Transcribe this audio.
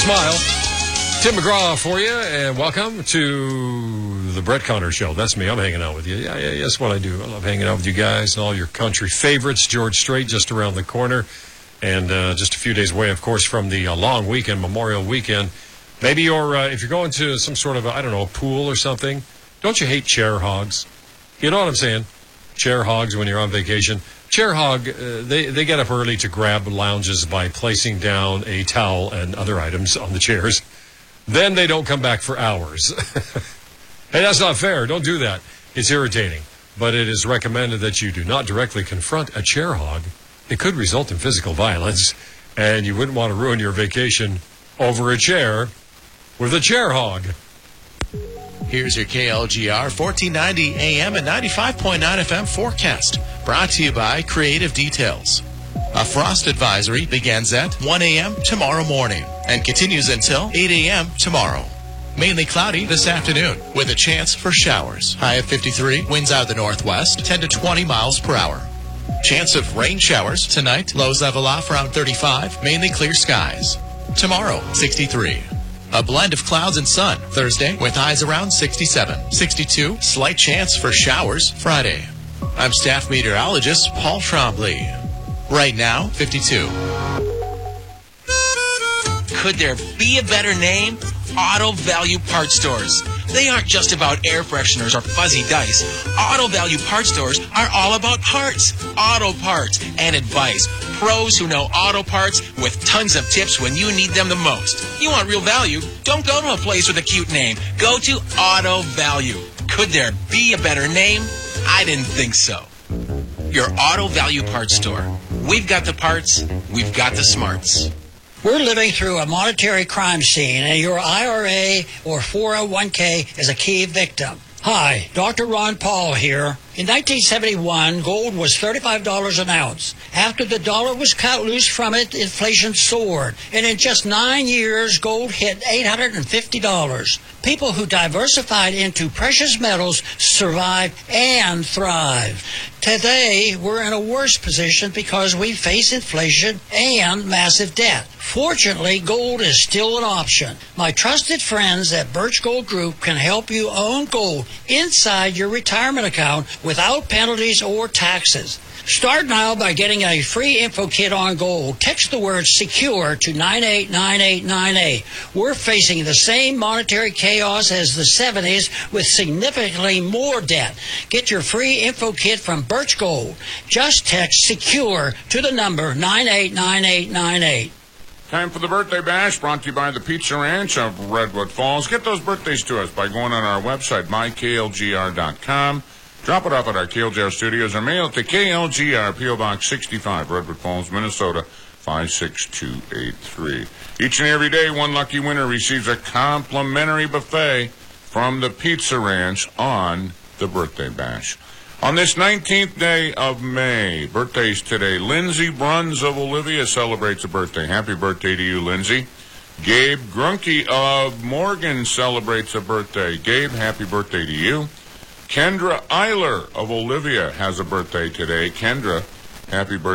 smile. Tim McGraw for you, and welcome to the Brett Conner Show. That's me. I'm hanging out with you. Yeah, that's what I do. I love hanging out with you guys and all your country favorites. George Strait just around the corner, and just a few days away, of course, from the long weekend, Memorial Weekend. Maybe if you're going to some sort of, a pool or something, don't you hate chair hogs? You know what I'm saying? Chair hogs when you're on vacation. Chair hog, they get up early to grab lounges by placing down a towel and other items on the chairs. Then they don't come back for hours. Hey, that's not fair. Don't do that. It's irritating. But it is recommended that you do not directly confront a chair hog. It could result in physical violence, and you wouldn't want to ruin your vacation over a chair with a chair hog. Here's your KLGR 1490 AM and 95.9 FM forecast. Brought to you by Creative Details. A frost advisory begins at 1 a.m. tomorrow morning and continues until 8 a.m. tomorrow. Mainly cloudy this afternoon with a chance for showers. High of 53, winds out of the northwest, 10 to 20 miles per hour. Chance of rain showers tonight, lows level off around 35, mainly clear skies. Tomorrow, 63. A blend of clouds and sun Thursday with highs around 67. 62, slight chance for showers Friday. I'm staff meteorologist Paul Trombley. Right now, 52. Could there be a better name? Auto Value Parts Stores. They aren't just about air fresheners or fuzzy dice. Auto Value Parts Stores are all about parts, auto parts, and advice. Pros who know auto parts with tons of tips when you need them the most. You want real value? Don't go to a place with a cute name. Go to Auto Value. Could there be a better name? I didn't think so. Your Auto Value Parts Store. We've got the parts, we've got the smarts. We're living through a monetary crime scene, and your IRA or 401k is a key victim. Hi, Dr. Ron Paul here. In 1971, gold was $35 an ounce. After the dollar was cut loose from it, inflation soared. And in just 9 years, gold hit $850. People who diversified into precious metals survived and thrived. Today, we're in a worse position because we face inflation and massive debt. Fortunately, gold is still an option. My trusted friends at Birch Gold Group can help you own gold inside your retirement account without penalties or taxes. Start now by getting a free info kit on gold. Text the word SECURE to 989898. We're facing the same monetary chaos as the 70s with significantly more debt. Get your free info kit from Birch Gold. Just text SECURE to the number 989898. Time for the Birthday Bash, brought to you by the Pizza Ranch of Redwood Falls. Get those birthdays to us by going on our website, myklgr.com. Drop it off at our KLGR studios or mail it to KLGR, P.O. Box 65, Redwood Falls, Minnesota, 56283. Each and every day, one lucky winner receives a complimentary buffet from the Pizza Ranch on the Birthday Bash. On this 19th day of May, birthdays today, Lindsay Bruns of Olivia celebrates a birthday. Happy birthday to you, Lindsay. Gabe Grunke of Morgan celebrates a birthday. Gabe, happy birthday to you. Kendra Eiler of Olivia has a birthday today. Kendra, happy birthday.